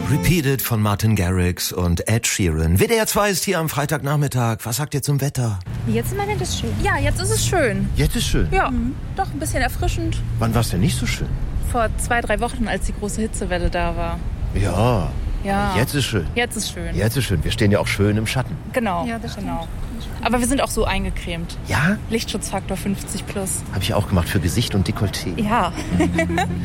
Repeated von Martin Garrix und Ed Sheeran. WDR 2 ist hier am Freitagnachmittag. Was sagt ihr zum Wetter? Jetzt im Moment ist es schön. Ja, jetzt ist es schön. Jetzt ist schön. Ja, doch ein bisschen erfrischend. Wann war es denn nicht so schön? Vor 2-3 Wochen, als die große Hitzewelle da war. Ja. Ja. Jetzt ist schön. Jetzt ist schön. Jetzt ist schön. Wir stehen ja auch schön im Schatten. Genau. Ja, das stimmt. Genau. Aber wir sind auch so eingecremt. Ja? Lichtschutzfaktor 50+. Habe ich auch gemacht für Gesicht und Dekolleté. Ja.